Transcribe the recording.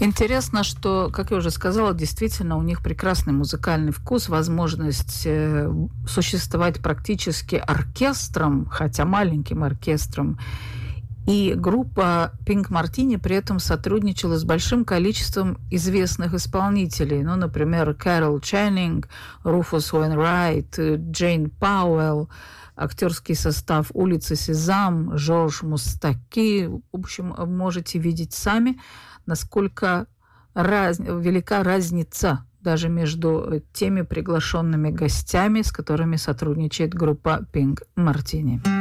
Интересно, что, как я уже сказала, действительно у них прекрасный музыкальный вкус, возможность существовать практически оркестром, хотя маленьким оркестром. И группа Pink Martini при этом сотрудничала с большим количеством известных исполнителей. Ну, например, Кэрол Ченнинг, Руфус Уэйнрайт, Джейн Пауэлл, актерский состав «Улицы Сезам», Жорж Мустаки. В общем, можете видеть сами, насколько велика разница даже между теми приглашенными гостями, с которыми сотрудничает группа Pink Martini.